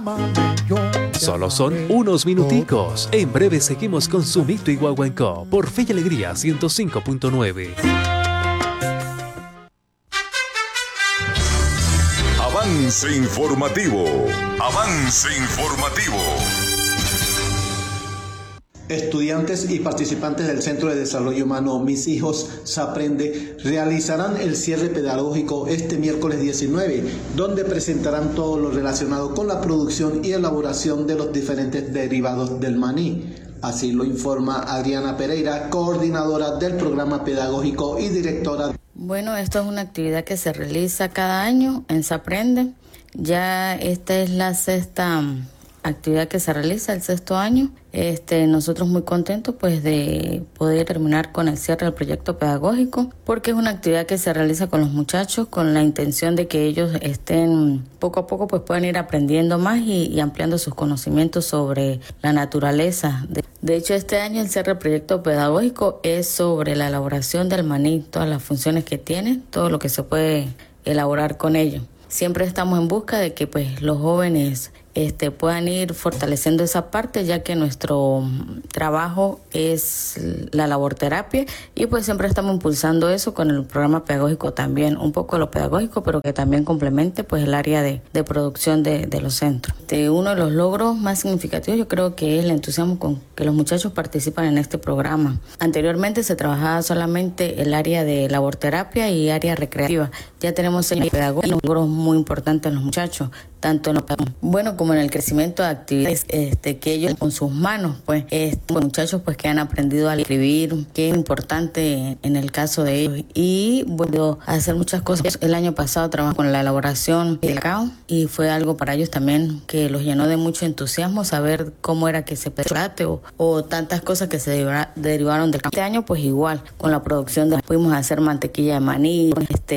Solo son unos minuticos. En breve seguimos con Sumito y Guaguancó por Fe y Alegría 105.9. Avance informativo. Avance informativo. Estudiantes y participantes del Centro de Desarrollo Humano Mis Hijos Saprende realizarán el cierre pedagógico este miércoles 19, donde presentarán todo lo relacionado con la producción y elaboración de los diferentes derivados del maní. Así lo informa Adriana Pereira, coordinadora del programa pedagógico y directora. Bueno, esto es una actividad que se realiza cada año en Saprende. Ya esta es la sexta actividad que se realiza, el sexto año. Nosotros muy contentos pues de poder terminar con el cierre del proyecto pedagógico, porque es una actividad que se realiza con los muchachos con la intención de que ellos estén poco a poco pues puedan ir aprendiendo más y ampliando sus conocimientos sobre la naturaleza. De hecho, este año el cierre del proyecto pedagógico es sobre la elaboración del maní, todas las funciones que tiene, todo lo que se puede elaborar con ello. Siempre estamos en busca de que pues los jóvenes puedan ir fortaleciendo esa parte, ya que nuestro trabajo es la laborterapia y pues siempre estamos impulsando eso con el programa pedagógico también, un poco lo pedagógico, pero que también complemente pues el área de producción de los centros. Uno de los logros más significativos yo creo que es el entusiasmo con que los muchachos participan en este programa. Anteriormente se trabajaba solamente el área de laborterapia y área recreativa. Ya tenemos el pedagógico, logros muy importantes en los muchachos, tanto en como en el crecimiento de actividades que ellos con sus manos, pues muchachos pues que han aprendido a escribir, que es importante en el caso de ellos, y bueno, hacer muchas cosas. El año pasado trabajamos con la elaboración del cacao y fue algo para ellos también que los llenó de mucho entusiasmo saber cómo era que se chocolate o tantas cosas que se derivaron del cacao. Este año pues igual con la producción pudimos hacer mantequilla de maní,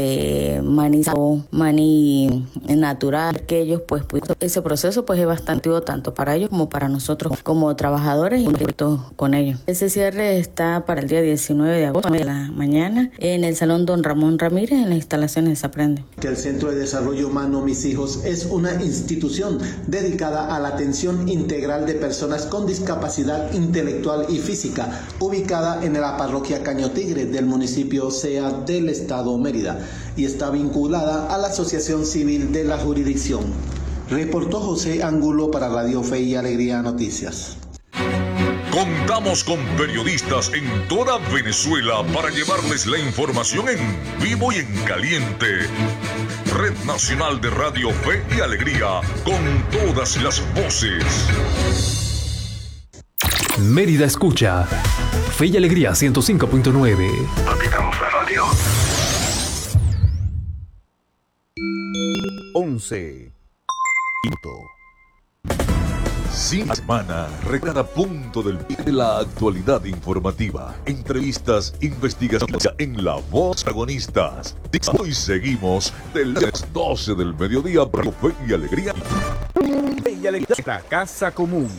maní natural, que ellos pues ese proceso pues es bastante tanto para ellos como para nosotros como trabajadores y con ellos. Ese cierre está para el día 19 de agosto de la mañana en el Salón Don Ramón Ramírez en las instalaciones de Saprende. El Centro de Desarrollo Humano Mis Hijos es una institución dedicada a la atención integral de personas con discapacidad intelectual y física, ubicada en la parroquia Caño Tigre del municipio Cea del estado Mérida, y está vinculada a la Asociación Civil de la Jurisdicción. Reportó José Angulo para Radio Fe y Alegría Noticias. Contamos con periodistas en toda Venezuela para llevarles la información en vivo y en caliente. Red Nacional de Radio Fe y Alegría, con todas las voces. Mérida escucha Fe y Alegría 105.9. Apitamos la radio. 11. Sin semana, regresa punto de la actualidad informativa. Entrevistas, investigaciones en La Voz Protagonistas. Hoy seguimos de las 12 del mediodía por Fe y Alegría. Fe y Alegría, la casa común.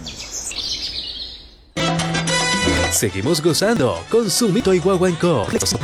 Seguimos gozando con Sumito y Guaguancó.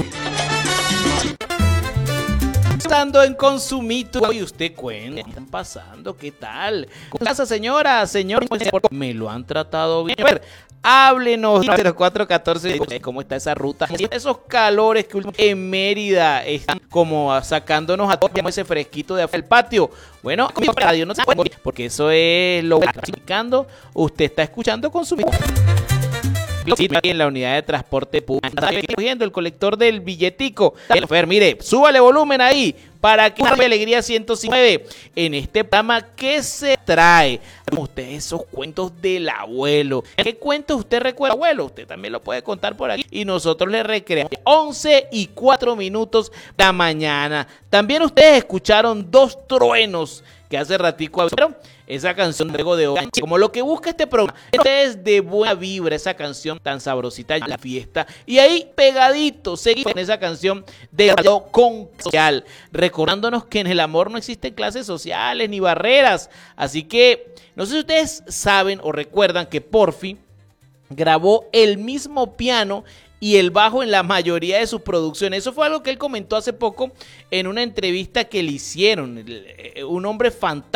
Estando en Consumito y usted cuenta, ¿qué están pasando? ¿Qué tal? ¿Cómo está esa señora? Señor, me lo han tratado bien. A ver, háblenos 0414, ¿cómo está esa ruta? Esos calores que en Mérida están como sacándonos a todos ese fresquito de afuera del patio. Bueno, mi radio no se puede, porque eso es lo que está significando. Usted está escuchando Consumito. En la unidad de transporte público, está cogiendo el colector del billetico. Fer, mire, súbale volumen ahí para que Alegría 109 en este programa que se trae con usted esos cuentos del abuelo. ¿Qué cuentos usted recuerda, abuelo? Usted también lo puede contar por aquí y nosotros le recreamos. 11:04 de la mañana. También ustedes escucharon dos truenos que hace ratico vieron esa canción de hoy, como lo que busca este programa es de buena vibra, esa canción tan sabrosita de la fiesta, y ahí pegadito seguimos con esa canción de radio con social, recordándonos que en el amor no existen clases sociales ni barreras. Así que no sé si ustedes saben o recuerdan que Porfi grabó el mismo piano y el bajo en la mayoría de sus producciones. Eso fue algo que él comentó hace poco en una entrevista que le hicieron. Un hombre fantástico.